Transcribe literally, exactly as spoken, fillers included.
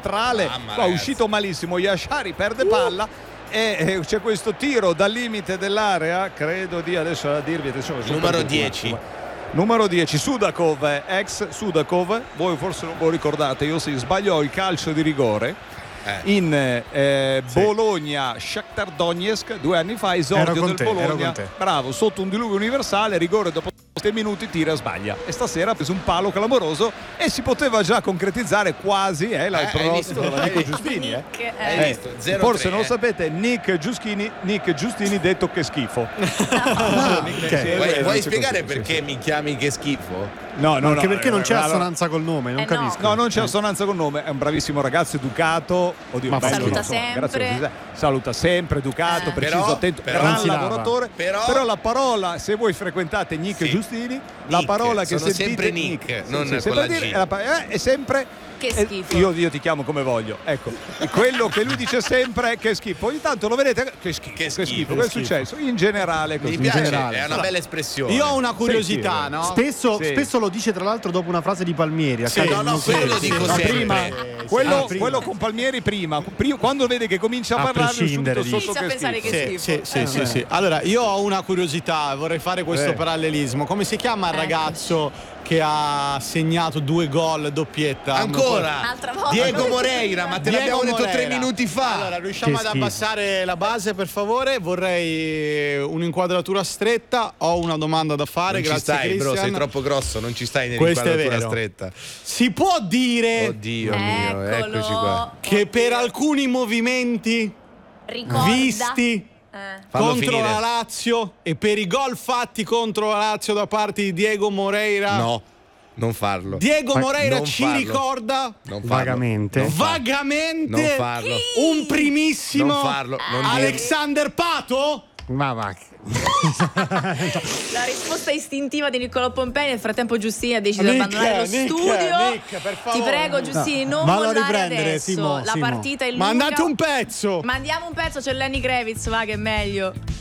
centrale, Mamma, qua è uscito malissimo, Yashari perde palla e eh, c'è questo tiro dal limite dell'area, credo di adesso a dirvi attenzione, numero dieci. Numero dieci, Sudakov, ex Sudakov, voi forse non ve lo ricordate, io si sbagliò il calcio di rigore Eh. in eh, Sì. Bologna Shakhtar Donetsk due anni fa, esordio del te, ero Bologna, con te. bravo, sotto un diluvio universale, rigore dopo sei minuti, tira e sbaglia, e stasera ha preso un palo clamoroso e si poteva già concretizzare quasi eh, la, Eh, il hai pronostico visto? della Hai Nico visto? Giustini eh. Nick, Hai eh. visto? zero Forse tre, non lo eh. sapete, Nick Giustini, Nick Giustini detto che schifo. Ah, Nick- ok. sì, Vuoi, eh, vuoi sì, spiegare sì, sì, perché sì. mi chiami che schifo? No, no, Anche no, perché non eh, c'è allora- assonanza col nome, non Eh, no. capisco. No, non c'è assonanza col nome, è un bravissimo ragazzo, educato. Oddio, Ma bello, saluta insomma, sempre. grazie, saluta sempre, educato, Eh. preciso, Però- attento, però- gran non si lava. lavoratore. Però- Però, la parola, se voi frequentate Nick Sì. Giustini, la Nick, parola che sono sentite sempre Nick, non sì, con sempre la dire, G. è, la pa- eh, è sempre Che eh, schifo. io, io ti chiamo come voglio, ecco. Quello che lui dice sempre è che schifo. Ogni tanto lo vedete che schifo, Che che schifo, schifo. che Che è schifo. successo? In generale così. Mi in piace, generale. è una bella espressione. Io ho una curiosità, Senti, no? Spesso, Sì. spesso lo dice tra l'altro dopo una frase di Palmieri. Sì, accade no, no, comunque- quello lo sì, dico no, sempre. prima- Eh, Quello, Ah, prima. quello con Palmieri prima, prima, quando vede che comincia a, A parlare prescindere, subito dici. sotto Inizia a che pensare schifo. che Sì, schifo. sì, sì, Eh, sì, sì. Allora, io ho una curiosità, vorrei fare questo Eh. parallelismo. Come si chiama il Eccoci. ragazzo che ha segnato due gol doppietta? Ancora Un'altra volta. Diego Moreira, ma te Diego l'abbiamo detto Moreira. tre minuti fa. Allora, riusciamo Che ad schifo. abbassare la base, per favore? Vorrei un'inquadratura stretta. Ho una domanda da fare. non ci Grazie, stai, bro, Christian. sei troppo grosso, non ci stai Questo è nell'inquadratura vero. stretta. Si può dire Oddio mio, Eccolo. eccoci qua. che per alcuni movimenti Ricorda. visti Eh. Fallo contro finire. la Lazio e per i gol fatti contro la Lazio da parte di Diego Moreira, No, non farlo. Diego Ma- Moreira non ci farlo. ricorda Non farlo. Vagamente. Non farlo. vagamente Non farlo. un primissimo Non farlo, non dire- Alexander Pato? Ma va. La risposta istintiva di Niccolò Pompei. Nel frattempo Giustini ha deciso di Nick, abbandonare lo Nick, studio. Nick, per Ti favore. prego Giustini, non Vallo a mollare riprendere, adesso. Simo, La Simo. partita è lunga. Mandate un pezzo. Mandiamo un pezzo, c'è Lenny Kravitz, va che è meglio.